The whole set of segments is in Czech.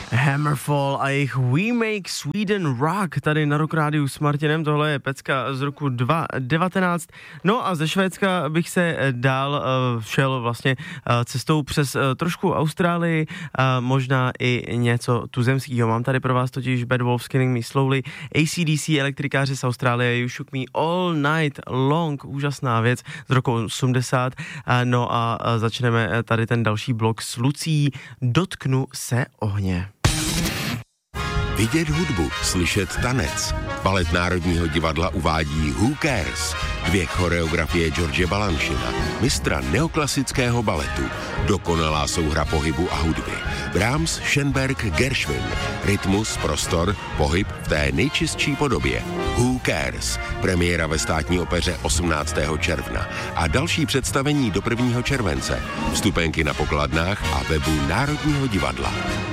Hammerfall a jejich We Make Sweden Rock tady na Rock Rádiu s Martinem. Tohle je pecka z roku 2019. No a ze Švédska bych se dál šel vlastně cestou přes trošku Austrálii, možná i něco tuzemského. Mám tady pro vás totiž Bad Wolves Killing Me Slowly, AC/DC, elektrikáři z Austrálie, You Shook Me All Night Long, úžasná věc z roku 80. No a začneme tady ten další blok s Lucí, Dotknu se ohně. Vidět hudbu, slyšet tanec. Balet Národního divadla uvádí Who Cares? 2 choreografie George Balanchina, mistra neoklasického baletu. Dokonalá souhra pohybu a hudby. Brahms, Schönberg, Gershwin. Rytmus, prostor, pohyb v té nejčistší podobě. Who Cares? Premiéra ve Státní opeře 18. června. A další představení do 1. července. Vstupenky na pokladnách a webu Národního divadla.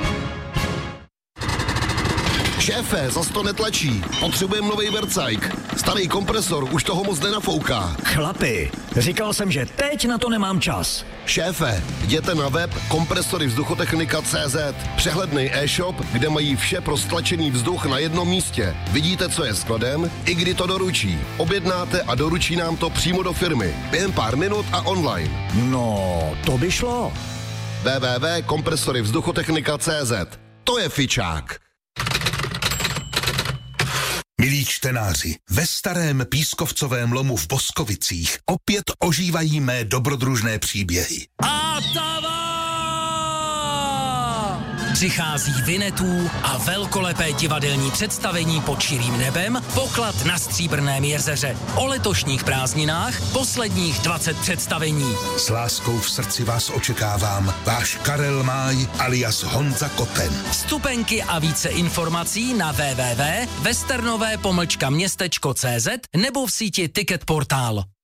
Šéfe, zas to netlačí. Potřebujeme novej Vercajk. Starý kompresor už toho moc nenafouká. Chlapi, říkal jsem, že teď na to nemám čas. Šéfe, jděte na web kompresoryvzduchotechnika.cz. Přehledný e-shop, kde mají vše pro stlačený vzduch na jednom místě. Vidíte, co je skladem, i kdy to doručí. Objednáte a doručí nám to přímo do firmy. Během pár minut a online. No, to by šlo. www.kompresoryvzduchotechnika.cz. To je fičák. Milí čtenáři, ve starém pískovcovém lomu v Boskovicích opět ožívají mé dobrodružné příběhy. Atava! Přichází Vinetů a velkolepé divadelní představení pod širým nebem, Poklad na Stříbrném jezeře. O letošních prázdninách posledních 20 představení. S láskou v srdci vás očekávám, váš Karel Máj alias Honza Koten. Vstupenky a více informací na www.westernové-městečko.cz nebo v síti Ticket Portál.